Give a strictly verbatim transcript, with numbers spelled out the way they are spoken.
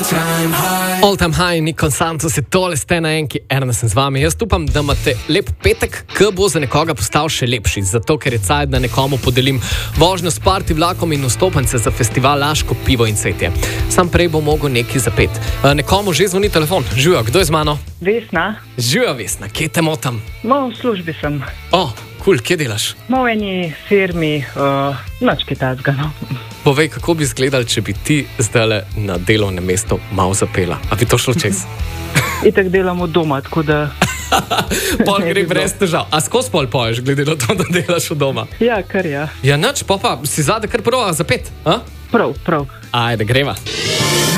All time high, Nikon Santos je tole, ste na enki, Erna sem z vami. Jaz upam, da imate lep petek, ki bo za nekoga postal še lepši, zato ker je cajt, da nekomu podelim vožnjo s party vlakom in vstopnice za festival Laško pivo in cvetje. Sam prej bo mogel nekaj zapet. Nekomu že zvoni telefon. Živijo, kdo je z mano? Vesna. Živijo, Vesna, kje te motam? No, v službi sem. O, kul, kje delaš? No, v eni firmi, uh, noč kaj tazga, no. Povej, kako bi izgledal, če bi ti zdajle na delovnem mestu malo zapela? A bi to šlo čez? Itak delamo doma, tako da... Pol gre brez težav. A skozi pol poješ, glede na to, da delaš v doma? Ja, kar ja. Ja, nič, pa pa, si zade kar prova zapet, a? Prav, prav. Ajde, greva.